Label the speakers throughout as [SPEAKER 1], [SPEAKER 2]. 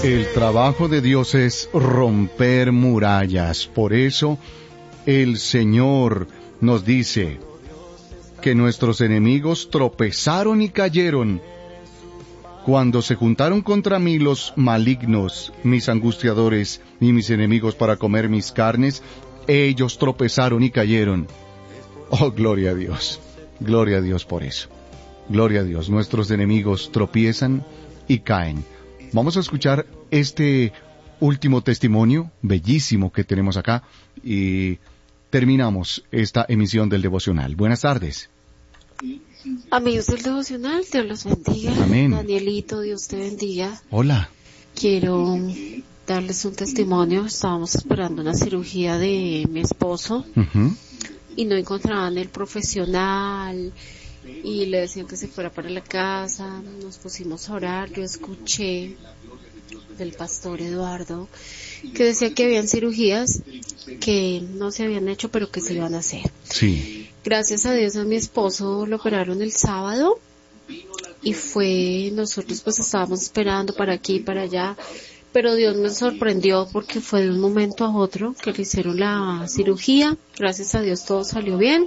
[SPEAKER 1] El trabajo de Dios es romper murallas. Por eso el Señor nos dice que nuestros enemigos tropezaron y cayeron. Cuando se juntaron contra mí los malignos, mis angustiadores y mis enemigos para comer mis carnes, ellos tropezaron y cayeron. Oh, gloria a Dios. Gloria a Dios por eso. Gloria a Dios. Nuestros enemigos tropiezan y caen. Vamos a escuchar este último testimonio bellísimo que tenemos acá y terminamos esta emisión del devocional. Buenas tardes.
[SPEAKER 2] Amigos del devocional, Dios los bendiga.
[SPEAKER 1] Amén.
[SPEAKER 2] Danielito, Dios te bendiga.
[SPEAKER 1] Hola.
[SPEAKER 2] Quiero darles un testimonio. Estábamos esperando una cirugía de mi esposo y no encontraban el profesional y le decían que se fuera para la casa. Nos pusimos a orar. Yo escuché del pastor Eduardo que decía que habían cirugías que no se habían hecho pero que se iban a hacer.
[SPEAKER 1] Sí.
[SPEAKER 2] Gracias a Dios a mi esposo lo operaron el sábado y nosotros pues estábamos esperando para aquí y para allá, pero Dios me sorprendió porque fue de un momento a otro que le hicieron la cirugía. Gracias a Dios todo salió bien.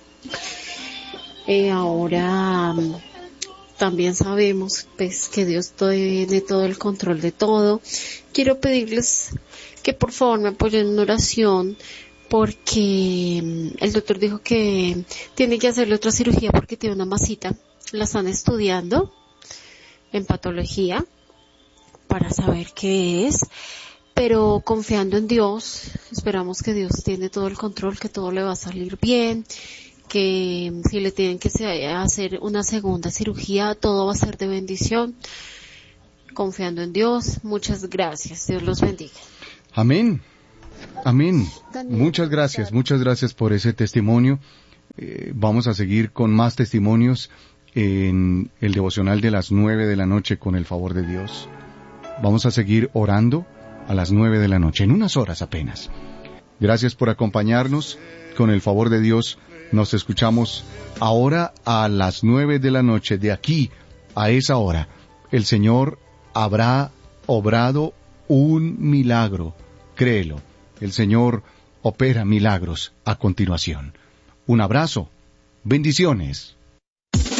[SPEAKER 2] Ahora también sabemos pues que Dios tiene todo el control de todo. Quiero pedirles que por favor me apoyen en oración porque el doctor dijo que tiene que hacerle otra cirugía porque tiene una masita. La están estudiando en patología para saber qué es, pero confiando en Dios, esperamos que Dios tiene todo el control, que todo le va a salir bien, que si le tienen que hacer una segunda cirugía, todo va a ser de bendición. Confiando en Dios, muchas gracias. Dios los bendiga.
[SPEAKER 1] Amén. Amén. Muchas gracias por ese testimonio. Vamos a seguir con más testimonios en el devocional de las 9 de la noche con el favor de Dios. Vamos a seguir orando a las 9 de la noche, en unas horas apenas. Gracias por acompañarnos. Con el favor de Dios nos escuchamos ahora a las 9 de la noche. De aquí a esa hora, el Señor habrá obrado un milagro. Créelo. El Señor opera milagros a continuación. Un abrazo. Bendiciones.